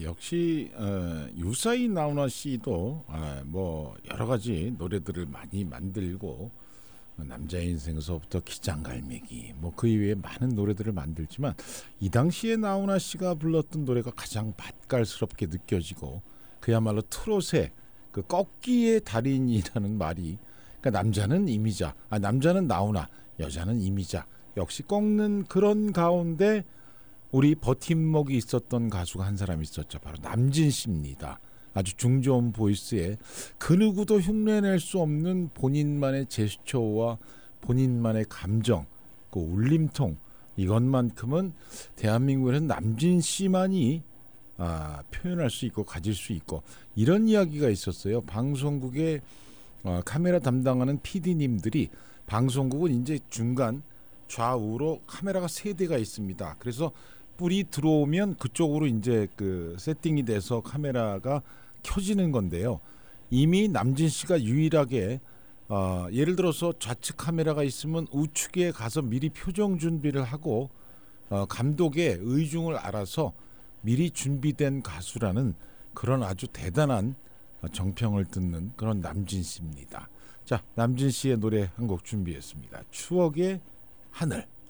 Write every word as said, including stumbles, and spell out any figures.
역시 어, 유사히 나훈아 씨도 아, 뭐 여러 가지 노래들을 많이 만들고 남자의 인생에서부터 기장갈매기 뭐 그 이외에 많은 노래들을 만들지만 이 당시에 나훈아 씨가 불렀던 노래가 가장 맛깔스럽게 느껴지고 그야말로 트롯의 그 꺾기의 달인이라는 말이 그러니까 남자는 이미자, 아 남자는 나훈아, 여자는 이미자 역시 꺾는 그런 가운데 우리 버팀목이 있었던 가수가 한 사람 있었죠. 바로 남진 씨입니다. 아주 중저음 보이스에 그 누구도 흉내낼 수 없는 본인만의 제스처와 본인만의 감정, 그 울림통 이것만큼은 대한민국에는 남진 씨만이 아, 표현할 수 있고 가질 수 있고 이런 이야기가 있었어요. 방송국의 어, 카메라 담당하는 피디님들이 방송국은 이제 중간 좌우로 카메라가 세 대가 있습니다. 그래서 뿔이 들어오면 그쪽으로 이제 그 세팅이 돼서 카메라가 켜지는 건데요. 이미 남진 씨가 유일하게 어, 예를 들어서 좌측 카메라가 있으면 우측에 가서 미리 표정 준비를 하고 어, 감독의 의중을 알아서 미리 준비된 가수라는 그런 아주 대단한 정평을 듣는 그런 남진 씨입니다. 자, 남진 씨의 노래 한 곡 준비했습니다. 추억의 하늘.